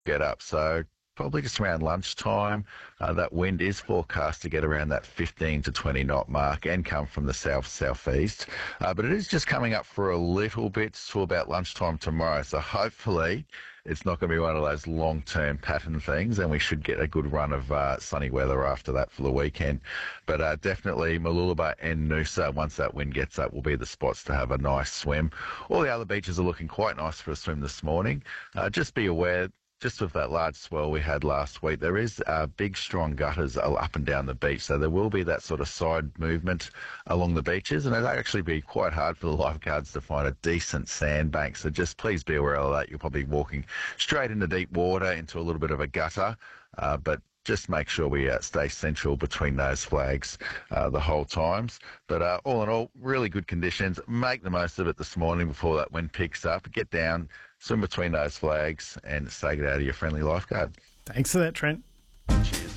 get up. So probably just around lunchtime. That wind is forecast to get around that 15 to 20 knot mark and come from the southeast. But it is just coming up for a little bit till about lunchtime tomorrow. So hopefully it's not going to be one of those long-term pattern things, and we should get a good run of sunny weather after that for the weekend. But definitely Mooloolaba and Noosa, once that wind gets up, will be the spots to have a nice swim. All the other beaches are looking quite nice for a swim this morning. Just be aware, just with that large swell we had last week, there is big, strong gutters up and down the beach. So there will be that sort of side movement along the beaches, and it'll actually be quite hard for the lifeguards to find a decent sandbank. So just please be aware of that. You're probably walking straight into deep water, into a little bit of a gutter, but just make sure we stay central between those flags the whole times. But all in all, really good conditions. Make the most of it this morning before that wind picks up. Get down, swim between those flags, and say good out of your friendly lifeguard. Thanks for that, Trent. Cheers.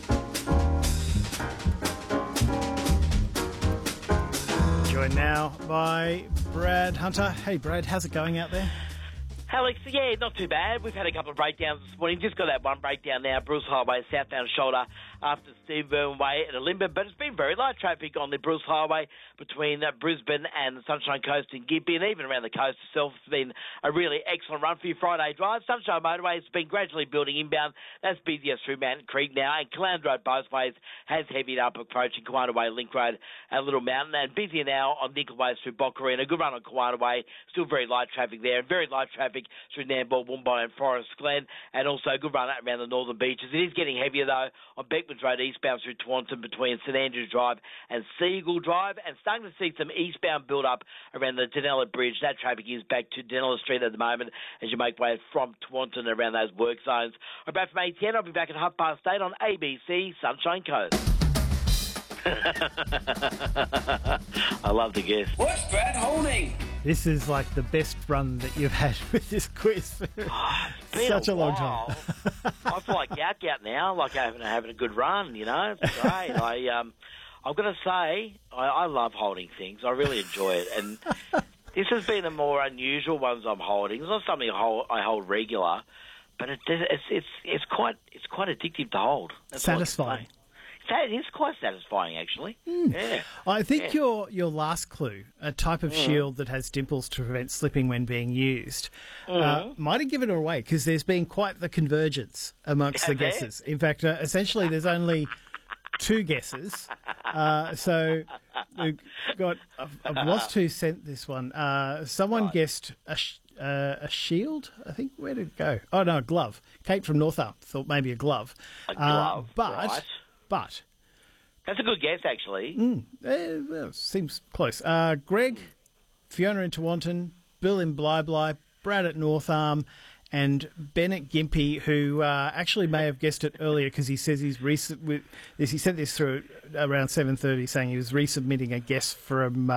Joined now by Brad Hunter. Hey, Brad, how's it going out there? Alex, yeah, not too bad. We've had a couple of breakdowns this morning. Just got that one breakdown now, Bruce Highway, southbound shoulder after Steve Vernon Way at Olimba. But it's been very light traffic on the Bruce Highway between Brisbane and the Sunshine Coast in Gympie, and even around the coast itself. It's been a really excellent run for your Friday drive. Sunshine Motorway has been gradually building inbound. That's busier through Mountain Creek now, and Clown Road both ways has heavied up approaching Kiwana Way, Link Road and Little Mountain, and busier now on Nickel Way through Bockery, and a good run on Kiwana Way. Still very light traffic there, and very light traffic through Nambour, Woombye and Forest Glen, and also a good run around the northern beaches. It is getting heavier, though, on Beckman's Road eastbound through Taunton between St Andrews Drive and Seagull Drive, and starting to see some eastbound build-up around the Denella Bridge. That traffic is back to Denella Street at the moment as you make way from Taunton around those work zones. I'm back from 8:10. I'll be back at 8:30 on ABC Sunshine Coast. I love the guess. What's Brad holding? This is like the best run that you've had with this quiz. It's been Such a long while. time. I feel like Gout now, like having a good run, you know. It's great. I'm going to say I love holding things. I really enjoy it. And this has been a more unusual ones I'm holding. It's not something I hold regular, but it's quite addictive to hold. That's Satisfying. It is quite satisfying, actually. Yeah. I think your last clue, a type of shield that has dimples to prevent slipping when being used, might have given it away because there's been quite the convergence amongst the guesses. In fact, essentially there's only two guesses. So we've got, I've lost who sent this one. Someone guessed a shield, I think. Where did it go? Oh, no, a glove. Kate from Northup thought maybe a glove. A glove, right. But that's a good guess, actually. well, seems close. Greg, Fiona in Tawantin, Bill in Bly, Brad at North Arm, and Ben at Gympie, who actually may have guessed it earlier because he says he's he sent this through around 7:30, saying he was resubmitting a guess from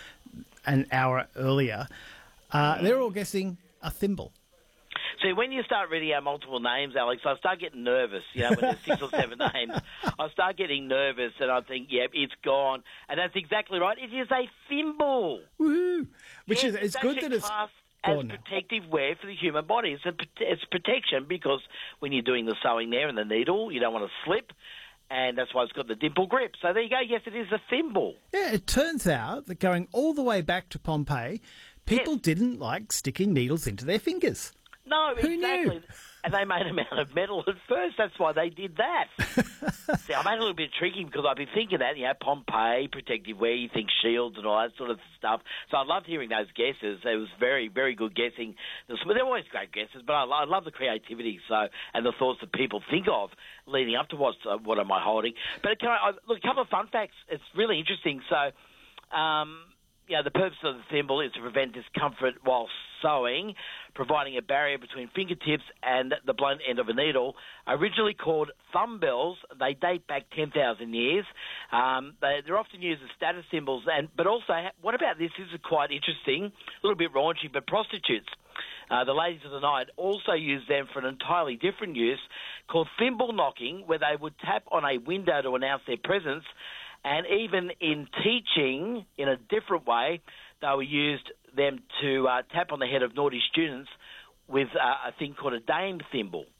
an hour earlier. They're all guessing a thimble. See, when you start reading out multiple names, Alex, I start getting nervous, when there's 6 or 7 names. I start getting nervous and I think, yep, it's gone. And that's exactly right. It is a thimble. Woohoo! It's good that it's classed as protective wear for the human body. It's protection because when you're doing the sewing there and the needle, you don't want to slip. And that's why it's got the dimple grip. So there you go. Yes, it is a thimble. Yeah, it turns out that going all the way back to Pompeii, people didn't like sticking needles into their fingers. No, Who exactly. knew? And they made them out of metal at first. That's why they did that. See, I made it a little bit tricky because I've been thinking that, Pompeii, protective wear, you think shields and all that sort of stuff. So I loved hearing those guesses. It was very, very good guessing. They're always great guesses, but I love the creativity and the thoughts that people think of leading up to what am I holding. But look, a couple of fun facts. It's really interesting. So, the purpose of the thimble is to prevent discomfort while sewing, providing a barrier between fingertips and the blunt end of a needle. Originally called thumb bells, they date back 10,000 years. They're often used as status symbols, but also, what about this? This is quite interesting, a little bit raunchy, but prostitutes, the ladies of the night, also use them for an entirely different use called thimble knocking, where they would tap on a window to announce their presence. And even in teaching, in a different way, they were used them to tap on the head of naughty students with a thing called a dame thimble.